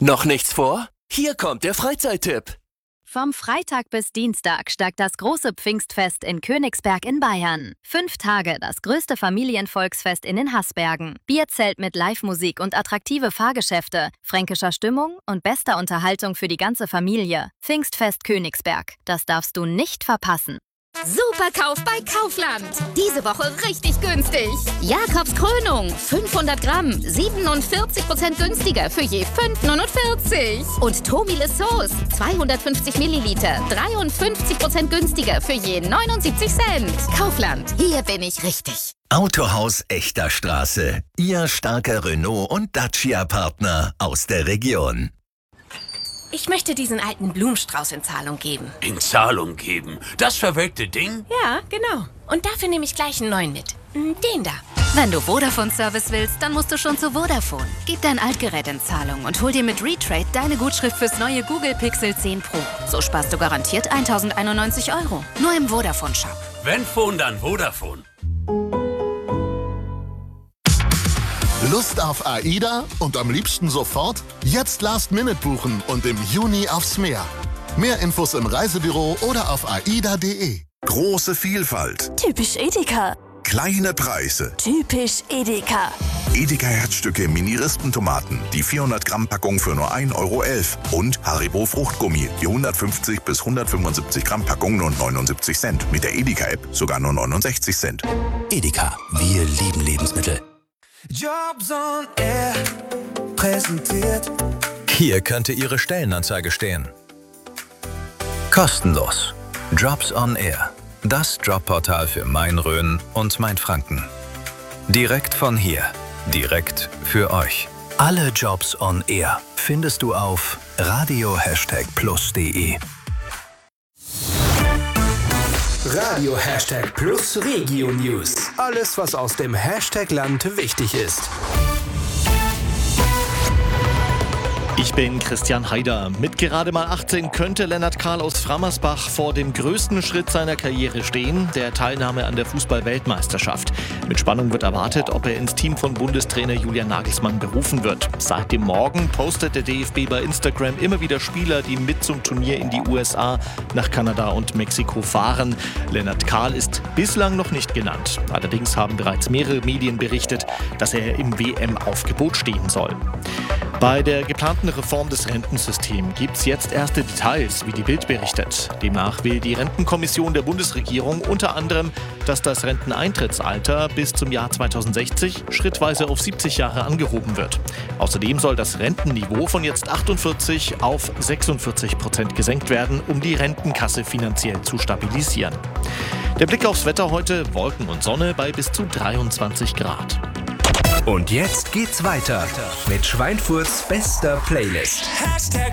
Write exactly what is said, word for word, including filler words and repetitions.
Noch nichts vor? Hier kommt der Freizeittipp. Vom Freitag bis Dienstag steigt das große Pfingstfest in Königsberg in Bayern. Fünf Tage das größte Familienvolksfest in den Haßbergen. Bierzelt mit Live-Musik und attraktive Fahrgeschäfte, fränkischer Stimmung und bester Unterhaltung für die ganze Familie. Pfingstfest Königsberg. Das darfst du nicht verpassen. Super Kauf bei Kaufland. Diese Woche richtig günstig. Jakobs Krönung, fünfhundert Gramm, siebenundvierzig Prozent günstiger für je fünf Euro neunundvierzig. Und Tomile Sauce, zweihundertfünfzig Milliliter, dreiundfünfzig Prozent günstiger für je neunundsiebzig Cent. Kaufland, hier bin ich richtig. Autohaus Echter Straße. Ihr starker Renault- und Dacia-Partner aus der Region. Ich möchte diesen alten Blumenstrauß in Zahlung geben. In Zahlung geben? Das verwelkte Ding? Ja, genau. Und dafür nehme ich gleich einen neuen mit. Den da. Wenn du Vodafone-Service willst, dann musst du schon zu Vodafone. Gib dein Altgerät in Zahlung und hol dir mit Retrade deine Gutschrift fürs neue Google Pixel zehn Pro. So sparst du garantiert tausendeinundneunzig Euro. Nur im Vodafone-Shop. Wenn Phone, dann Vodafone. Lust auf AIDA und am liebsten sofort? Jetzt Last Minute buchen und im Juni aufs Meer. Mehr Infos im Reisebüro oder auf aida punkt de. Große Vielfalt. Typisch Edeka. Kleine Preise. Typisch Edeka. Edeka Herzstücke Mini-Rispentomaten. Die vierhundert Gramm Packung für nur ein Euro elf. Und Haribo Fruchtgummi. Die hundertfünfzig bis hundertfünfundsiebzig Gramm Packung nur neunundsiebzig Cent. Mit der Edeka-App sogar nur neunundsechzig Cent. Edeka. Wir lieben Lebensmittel. Jobs on Air präsentiert. Hier könnte Ihre Stellenanzeige stehen. Kostenlos. Jobs on Air. Das Jobportal für Main-Rhön und Main-Franken. Direkt von hier. Direkt für euch. Alle Jobs on Air findest du auf radio plus punkt de. Radio Hashtag Plus Regio News. Alles, was aus dem Hashtag-Land wichtig ist. Ich bin Christian Haider. Mit gerade mal achtzehn könnte Lennart Kahl aus Frammersbach vor dem größten Schritt seiner Karriere stehen, der Teilnahme an der Fußball-Weltmeisterschaft. Mit Spannung wird erwartet, ob er ins Team von Bundestrainer Julian Nagelsmann berufen wird. Seit dem Morgen postet der D F B bei Instagram immer wieder Spieler, die mit zum Turnier in die U S A, nach Kanada und Mexiko fahren. Lennart Kahl ist bislang noch nicht genannt. Allerdings haben bereits mehrere Medien berichtet, dass er im W M-Aufgebot stehen soll. Bei der geplanten Reform des Rentensystems gibt es jetzt erste Details, wie die Bild berichtet. Demnach will die Rentenkommission der Bundesregierung unter anderem, dass das Renteneintrittsalter bis zum Jahr zweitausendsechzig schrittweise auf siebzig Jahre angehoben wird. Außerdem soll das Rentenniveau von jetzt achtundvierzig auf sechsundvierzig Prozent gesenkt werden, um die Rentenkasse finanziell zu stabilisieren. Der Blick aufs Wetter heute: Wolken und Sonne bei bis zu dreiundzwanzig Grad. Und jetzt geht's weiter mit Schweinfurts bester Playlist. Hashtag